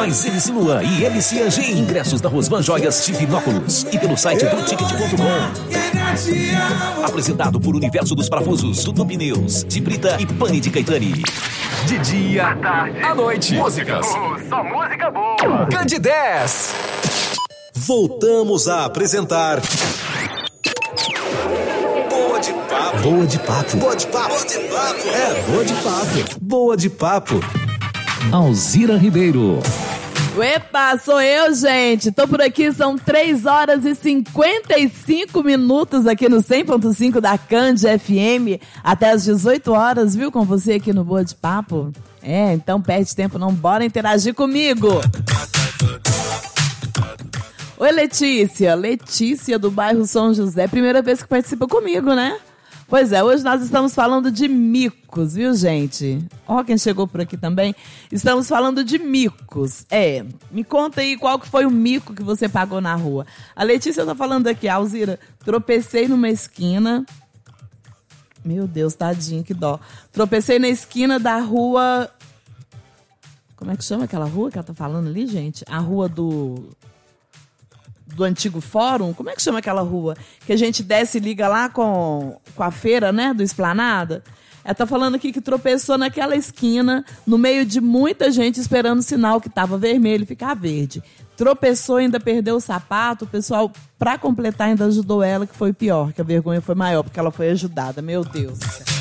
mais MC Luan e MC Anjinho. Ingressos da Rosvan Joias Divinópolis e pelo site Blueticket.com. Apresentado por Universo dos Parafusos, Tudo Pneus, de Brita e Pane de Caetani. De dia, à tarde, à noite. Músicas. Só música boa. Cande 10. Voltamos a apresentar Boa de Papo. Boa de Papo. Boa de Papo. Boa de Papo. É, Boa de Papo. Boa de Papo. Alzira Ribeiro. Epa, sou eu, gente. Tô por aqui, são 3 horas e 55 minutos aqui no 100.5 da Cande FM, até as 18 horas, viu, com você aqui no Boa de Papo. Então perde tempo não, bora interagir comigo. Oi, Letícia. Letícia do bairro São José, primeira vez que participa comigo, né? Pois é, hoje nós estamos falando de micos, viu, gente? Ó, quem chegou por aqui também. Estamos falando de micos. Me conta aí qual que foi o mico que você pagou na rua. A Letícia tá falando aqui, Alzira, tropecei numa esquina. Meu Deus, tadinho, que dó. Tropecei na esquina da rua... Como é que chama aquela rua que ela tá falando ali, gente? A rua do antigo fórum, como é que chama aquela rua? Que a gente desce e liga lá com a feira, né, do Esplanada. Ela tá falando aqui que tropeçou naquela esquina, no meio de muita gente esperando o sinal que tava vermelho ficar verde. Tropeçou, ainda perdeu o sapato, o pessoal, pra completar, ainda ajudou ela, que foi pior, que a vergonha foi maior, porque ela foi ajudada, meu Deus.